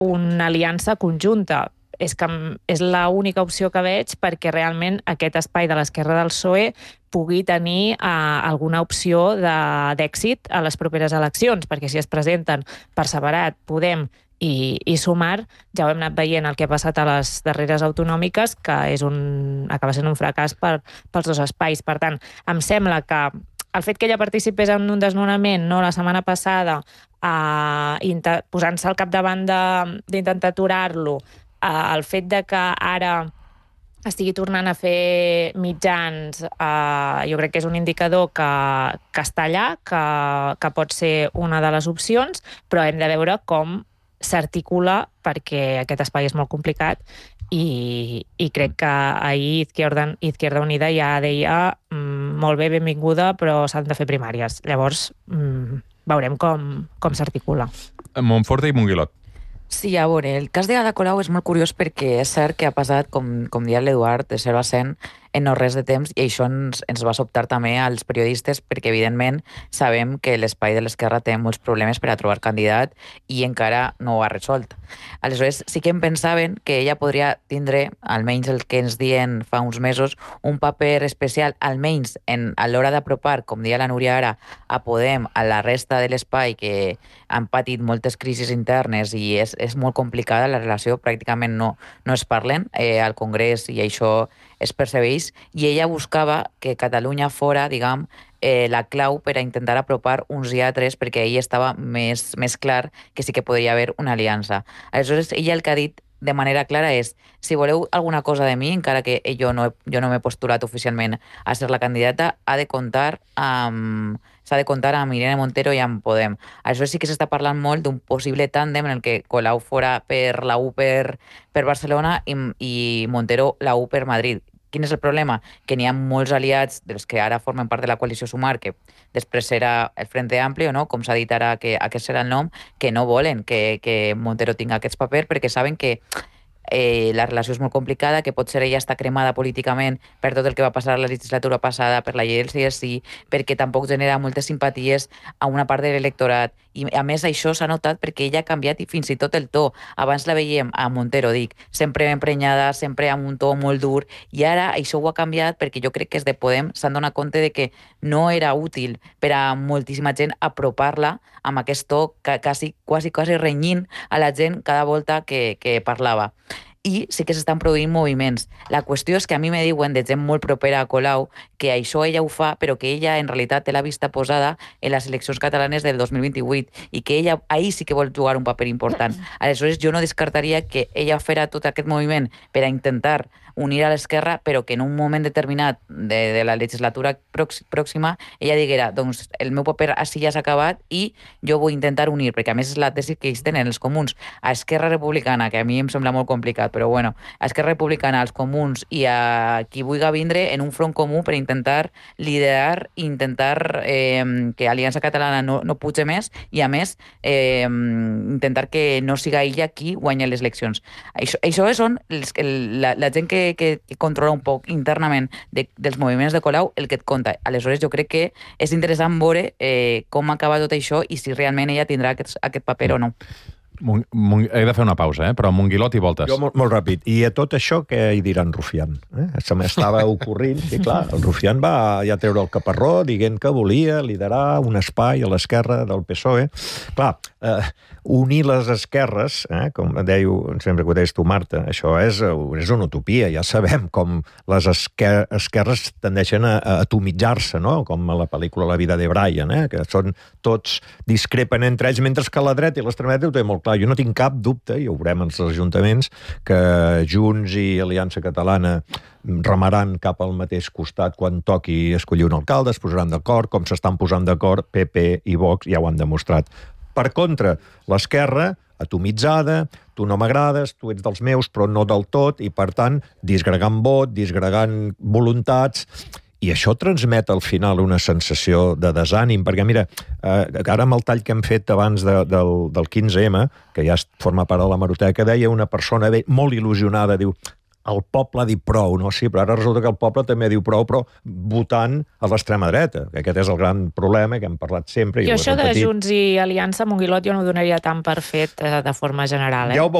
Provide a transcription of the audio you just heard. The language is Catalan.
una aliança conjunta. És que és l'única opció que veig perquè realment aquest espai de l'esquerra del PSOE pugui tenir alguna opció d'èxit a les properes eleccions, perquè si es presenten per separat Podem i Sumar, ja ho hem anat veient el que ha passat a les darreres autonòmiques, que acaba sent un fracàs pels dos espais. Per tant, em sembla que el fet que ella participés en un desnonament la setmana passada, posant-se al capdavant d'intentar aturar-lo, el fet de que ara estigui tornant a fer mitjans, jo crec que és un indicador que està allà, que pot ser una de les opcions, però hem de veure com s'articula, perquè aquest espai és molt complicat i crec que ahir Izquierda Unida ja deia molt bé, benvinguda, però s'han de fer primàries. Llavors veurem com s'articula. Montforte i Monguilot. Sí, a veure, el cas de Ada Colau és molt curiós perquè és cert que ha passat, com dia l'Eduard, de 0 a 100 en no res de temps, i això ens va sobtar també als periodistes perquè, evidentment, sabem que l'espai de l'esquerra té molts problemes per a trobar candidat i encara no ho ha resolt. Aleshores, sí que em pensaven que ella podria tindre, almenys el que ens diuen fa uns mesos, un paper especial, almenys a l'hora d'apropar, com deia la Núria ara, a Podem, a la resta de l'espai que han patit moltes crisis internes i és molt complicada la relació, pràcticament no es parlen al Congrés i això es percebeix, i ella buscava que Catalunya fora, diguem, la clau per a intentar apropar uns i altres, perquè ell estava més clar que sí que podria haver una aliança. Aleshores, ella el que ha dit de manera clara és, si voleu alguna cosa de mi, encara que jo no m'he postulat oficialment a ser la candidata, s'ha de comptar amb Irene Montero i amb Podem. Aleshores sí que s'està parlant molt d'un possible tàndem en el que Colau fora per la U per Barcelona i Montero la U per Madrid. Quin és el problema? Que n'hi ha molts aliats dels que ara formen part de la coalició Sumar, que després serà el Frente Amplio, no? Com s'ha dit ara que aquest serà el nom, que no volen que Montero tingui aquests papers perquè saben que la relació és molt complicada, que potser ella està cremada políticament per tot el que va passar la legislatura passada, per la llei del CSI, perquè tampoc genera moltes simpaties a una part de l'electorat. I a més això s'ha notat perquè ella ha canviat i fins i tot el to. Abans la veiem a Montero, sempre emprenyada, sempre amb un to molt dur, i ara això ho ha canviat perquè jo crec que és de Podem s'han donat compte de que no era útil per a moltíssima gent apropar-la amb aquest to quasi renyint a la gent cada volta que parlava. I sí que s'estan produint moviments. La qüestió és que a mi me diuen de gent molt propera a Colau que això ella ho fa, però que ella en realitat té la vista posada en les eleccions catalanes del 2028 i que ella ahir sí que vol jugar un paper important. Aleshores, jo no descartaria que ella fera tot aquest moviment per a intentar unir a l'esquerra, però que en un moment determinat de la legislatura pròxima ella diguera, doncs el meu paper així ja s'ha acabat i jo vull intentar unir, perquè a més és la tesi que ells tenen els comuns, a Esquerra Republicana, que a mi em sembla molt complicat, però bueno, a Esquerra Republicana, als comuns i a qui vulgui vindre en un front comú per intentar liderar i intentar que Aliança Catalana no pugi més i a més intentar que no siga ella qui guanya les eleccions. Això són la gent que controla un poc internament dels moviments de Colau el que et conta. Aleshores jo crec que és interessant veure com acaba tot això i si realment ella tindrà aquest paper o no. He de fer una pausa, però Monguilot i Voltes. Jo molt ràpid. I a tot això què hi diran Rufián? Se m'estava ocorrint que, clar, el Rufián va ja treure el caparró dient que volia liderar un espai a l'esquerra del PSOE. Clar, unir les esquerres, com dèieu, sempre que ho deies tu, Marta, això és una utopia. Ja sabem com les esquerres tendeixen a atomitzar-se, no? Com a la pel·lícula La vida de Brian, que són tots discrepen entre ells, mentre que la dreta i l'extrema dreta ho té molt clar. Jo no tinc cap dubte, i ho veurem als ajuntaments, que Junts i Aliança Catalana remaran cap al mateix costat quan toqui escollir un alcalde, es posaran d'acord, com s'estan posant d'acord PP i Vox, ja ho han demostrat. Per contra, l'esquerra, atomitzada, tu no m'agrades, tu ets dels meus, però no del tot, i per tant, disgregant vot, disgregant voluntats, i això transmet al final una sensació de desànim, perquè mira, ara amb el tall que hem fet abans del 15M, que ja forma part de la hemeroteca, deia una persona molt il·lusionada, diu, el poble ha dit prou, no? Sí, però ara resulta que el poble també diu prou, però votant a l'extrema dreta, que aquest és el gran problema que hem parlat sempre. Jo això de Junts i Aliança, Monguilot, jo no ho donaria tant per fet de forma general. Ja ho